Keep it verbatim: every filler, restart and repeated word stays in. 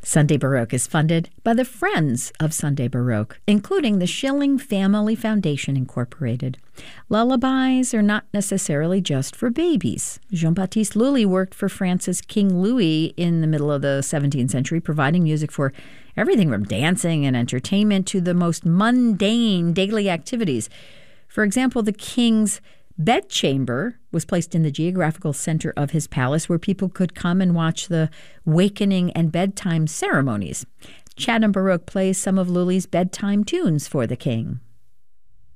Sunday Baroque is funded by the Friends of Sunday Baroque, including the Schilling Family Foundation, Incorporated. Lullabies are not necessarily just for babies. Jean-Baptiste Lully worked for France's King Louis in the middle of the seventeenth century, providing music for everything from dancing and entertainment to the most mundane daily activities. For example, the king's bedchamber was placed in the geographical center of his palace, where people could come and watch the wakening and bedtime ceremonies. Chatham Baroque plays some of Lully's bedtime tunes for the king.